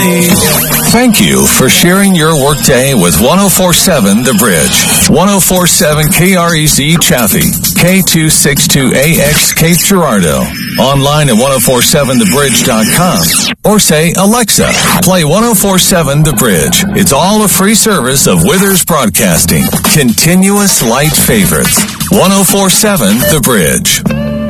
Bye. Thank you for sharing your workday with 104.7 The Bridge. 104.7 KREC Chaffee. K262AX Cape Girardeau. Online at 1047thebridge.com. Or say, Alexa, play 104.7 The Bridge. It's all a free service of Withers Broadcasting. Continuous light favorites. 104.7 The Bridge.